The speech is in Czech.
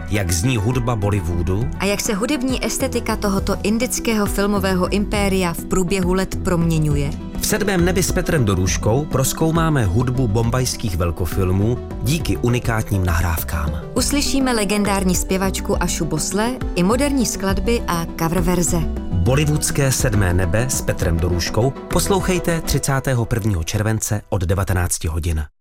jak zní hudba Bollywoodu a jak se hudební estetika tohoto indického filmového impéria v průběhu let proměňuje. V 7. nebi s Petrem Dorůškou prozkoumáme hudbu bombajských velkofilmů díky unikátním nahrávkám. Uslyšíme legendární zpěvačku Ašu Bosle i moderní skladby a cover verze. Bollywoodské 7. nebe s Petrem Dorůškou poslouchejte 31. července od 19 hodin.